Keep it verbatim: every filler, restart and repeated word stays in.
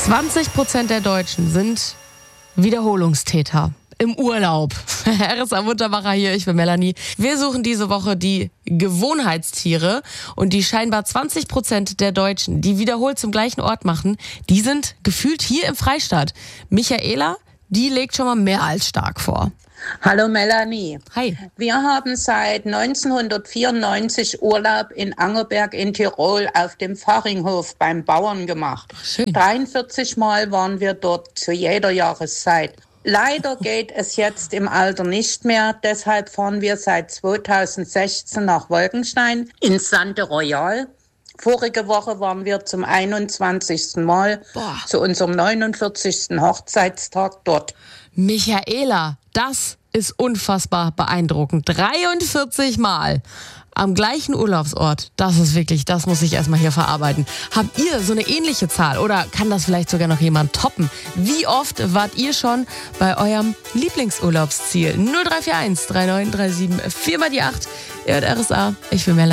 zwanzig Prozent der Deutschen sind Wiederholungstäter im Urlaub. R S A Muntermacher hier, ich bin Melanie. Wir suchen diese Woche die Gewohnheitstiere und die scheinbar zwanzig Prozent der Deutschen, die wiederholt zum gleichen Ort machen, die sind gefühlt hier im Freistaat. Michaela, die legt schon mal mehr als stark vor. Hallo Melanie. Hi. Wir haben seit neunzehnhundertvierundneunzig Urlaub in Angerberg in Tirol auf dem Faringhof beim Bauern gemacht. Schön. dreiundvierzig Mal waren wir dort zu jeder Jahreszeit. Leider geht es jetzt im Alter nicht mehr, deshalb fahren wir seit zweitausendsechzehn nach Wolkenstein in Sante Royal. Vorige Woche waren wir zum einundzwanzigsten Mal Boah. zu unserem neunundvierzigsten Hochzeitstag dort. Michaela, das ist unfassbar beeindruckend. dreiundvierzig Mal am gleichen Urlaubsort. Das ist wirklich, das muss ich erstmal hier verarbeiten. Habt ihr so eine ähnliche Zahl oder kann das vielleicht sogar noch jemand toppen? Wie oft wart ihr schon bei eurem Lieblingsurlaubsziel? null drei vier eins drei neun drei sieben vier mal die acht. Ihr hört R S A. Ich bin Melanie.